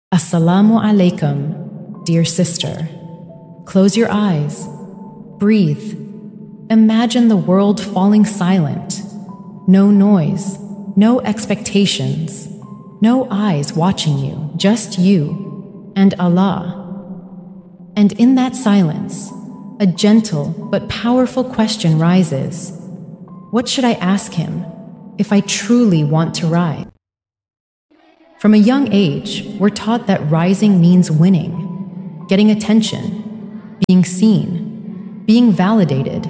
Assalamu alaikum, dear sister. Close your eyes. Breathe. Imagine the world falling silent. No noise, no expectations, no eyes watching you, just you and Allah. And in that silence, a gentle but powerful question rises. What should I ask him if I truly want to rise? From a young age, we're taught that rising means winning, getting attention, being seen, being validated.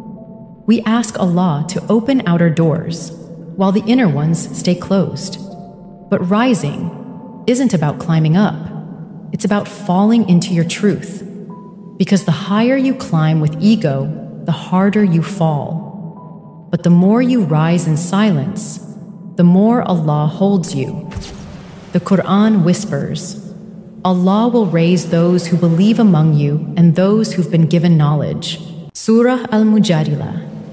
We ask Allah to open outer doors, while the inner ones stay closed. But rising isn't about climbing up. It's about falling into your truth. Because the higher you climb with ego, the harder you fall. But the more you rise in silence, the more Allah holds you. The Quran whispers, Allah will raise those who believe among you and those who've been given knowledge. Surah Al-Mujadila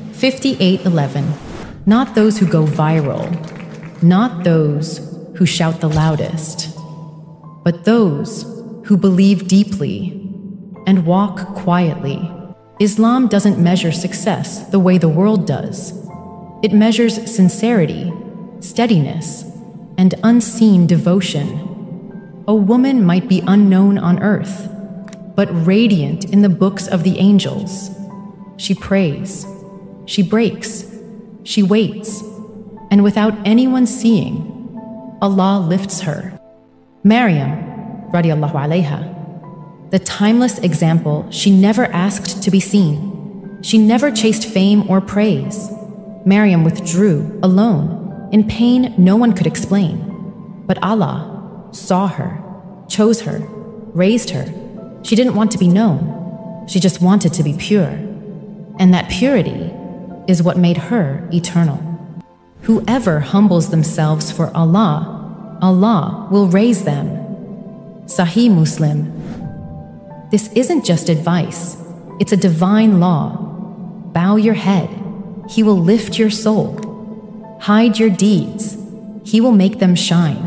58:11. Not those who go viral, not those who shout the loudest, but those who believe deeply and walk quietly. Islam doesn't measure success the way the world does. It measures sincerity, steadiness, and unseen devotion. A woman might be unknown on earth, but radiant in the books of the angels. She prays, she breaks, she waits, and without anyone seeing, Allah lifts her. Maryam, radiallahu alayha, the timeless example, she never asked to be seen. She never chased fame or praise. Maryam withdrew, alone, in pain no one could explain. But Allah saw her, chose her, raised her. She didn't want to be known. She just wanted to be pure. And that purity is what made her eternal. Whoever humbles themselves for Allah, Allah will raise them. Sahih Muslim. This isn't just advice. It's a divine law. Bow your head. He will lift your soul. Hide your deeds. He will make them shine.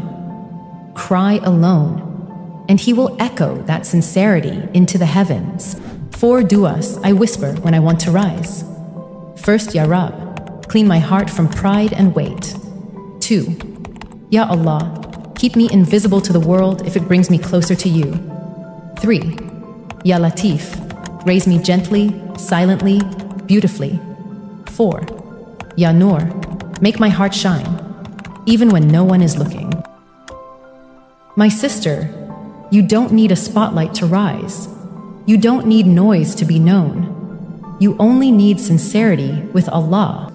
Cry alone, and He will echo that sincerity into the heavens. 4 du'as I whisper when I want to rise. First, Ya Rab, clean my heart from pride and weight. 2, Ya Allah, keep me invisible to the world if it brings me closer to you. 3, Ya Latif, raise me gently, silently, beautifully. 4, Ya Nur, make my heart shine, even when no one is looking. My sister, you don't need a spotlight to rise. You don't need noise to be known. You only need sincerity with Allah.